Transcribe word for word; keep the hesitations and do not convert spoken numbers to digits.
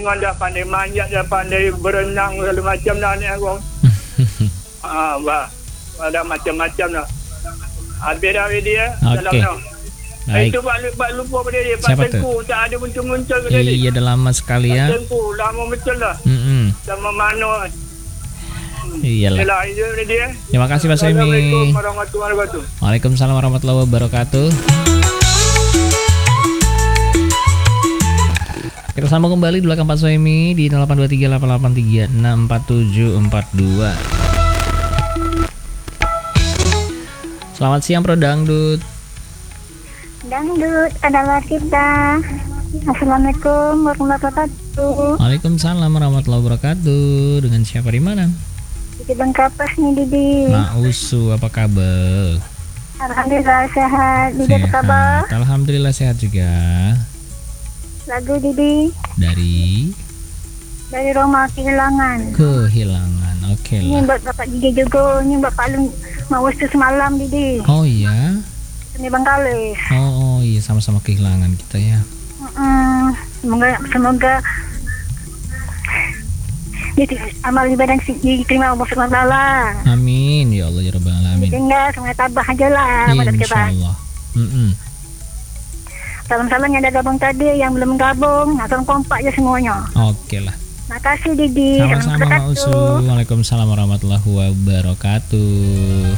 memang dah pandai manjat, dah pandai berenang segala macam dah ni aku. Ah, bah. Ada macam-macam dah. Habis dah dia dalam Okey. dah. Baik. Itu Pak Pak lupa pada dia. Pak Siapa tu? Tengku tak ada muncul-muncul ke dia. Iya, dah lama sekali ya. Pak Tengku lama betul dah. Mm-mm. Sama Mano. Iyalah. Yalah, itu dia. Terima kasih Pak Soimi. Assalamualaikum warahmatullahi wabarakatuh. Waalaikumsalam warahmatullahi wabarakatuh. Kita sambung kembali di belakang Pak Soimi di nol delapan dua tiga delapan delapan tiga enam empat tujuh empat dua. Selamat siang Pro Dangdut. Dangdut adalah kita. Assalamualaikum warahmatullahi wabarakatuh. Waalaikumsalam warahmatullahi wabarakatuh. Dengan siapa di mana? Di Bengkapas nih Didi. Mak Usu, apa kabar? Alhamdulillah sehat. Didi apa kabar? Sehat. Alhamdulillah sehat juga. Lagu Didi Dari dari Roma Kehilangan. Kehilangan. Oke Ini lah. buat Bapak Didi juga. Ini buat Pak Lung mau usus semalam Didi. Oh iya. Ini Bengkalis. Oh, oh iya, sama-sama kehilangan kita ya. Mm-mm. Semoga semoga Didi, amal ibadah diterima Allah subhanahu wa taala. Amin ya Allah ya rabbal alamin. Tinggal semoga tabah aja lah. Insyaallah. Mm-mm. Salam-salam yang dah gabung tadi, yang belum gabung, nah, salam kompak je semuanya. Oke lah. Makasih Didi. Sama-sama Mak Usu. Waalaikumsalam warahmatullahi wabarakatuh.